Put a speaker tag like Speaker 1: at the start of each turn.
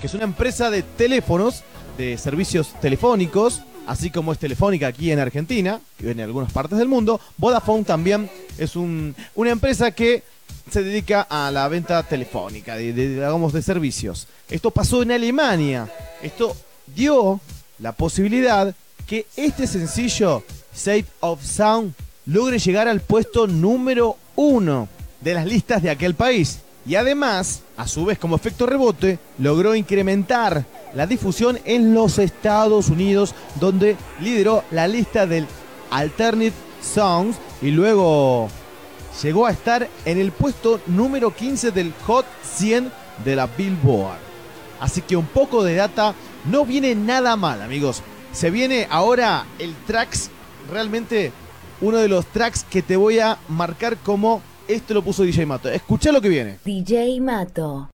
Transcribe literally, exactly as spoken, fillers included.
Speaker 1: que es una empresa de teléfonos, de servicios telefónicos, así como es Telefónica aquí en Argentina, y en algunas partes del mundo. Vodafone también es un, una empresa que se dedica a la venta telefónica, de, de, digamos, de servicios. Esto pasó en Alemania. Esto dio la posibilidad que este sencillo, Safe of Sound, logre llegar al puesto número uno de las listas de aquel país. Y además, a su vez, como efecto rebote, logró incrementar la difusión en los Estados Unidos, donde lideró la lista del Alternative Songs y luego llegó a estar en el puesto número quince del Hot cien de la Billboard. Así que un poco de data no viene nada mal, amigos. Se viene ahora el tracks, realmente uno de los tracks que te voy a marcar como esto lo puso D J Mato. Escuchá lo que viene.
Speaker 2: D J Mato.